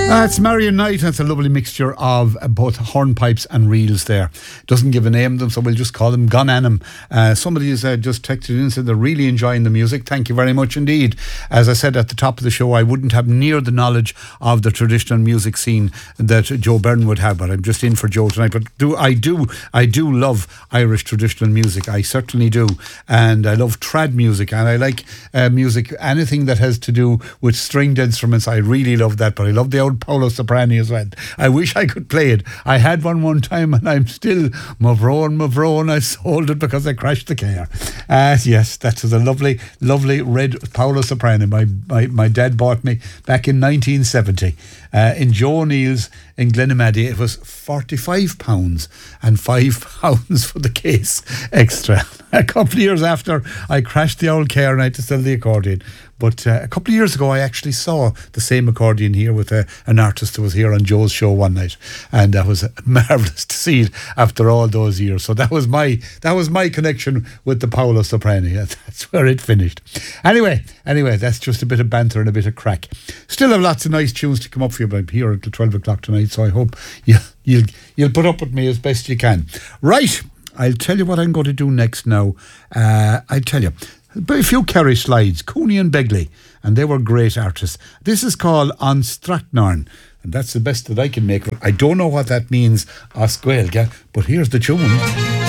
It's Marion Knight, and it's a lovely mixture of both hornpipes and reels there. Doesn't give a name to them, so we'll just call them Gun Anum. Somebody has just texted in and said they're really enjoying the music. Thank you very much indeed. As I said at the top of the show, I wouldn't have near the knowledge of the traditional music scene that Joe Byrne would have, but I'm just in for Joe tonight. But I do love Irish traditional music. I certainly do. And I love trad music, and I like music, anything that has to do with stringed instruments. I really love that, but I love the old Paolo Soprani as well. I wish I could play it. I had one time, and I'm still Mavrone. I sold it because I crashed the car. Yes, that was a lovely red Paolo Soprani. My dad bought me back in 1970 in Joe O'Neill's in Glenamaddy. It was £45 and £5 for the case extra. A couple of years after, I crashed the old car and I had to sell the accordion. But a couple of years ago, I actually saw the same accordion here with an artist who was here on Joe's show one night, and that was marvellous to see it after all those years. So that was my connection with the Paolo Soprani. That's where it finished. Anyway, that's just a bit of banter and a bit of crack. Still have lots of nice tunes to come up for you, but I'm here until 12 o'clock tonight, so I hope you'll put up with me as best you can. Right, I'll tell you what I'm going to do next now. I'll tell you. A few Kerry slides, Cooney and Begley, and they were great artists. This is called On Strathnairn, and that's the best that I can make of it. I don't know what that means, Oscuelga, but here's the tune.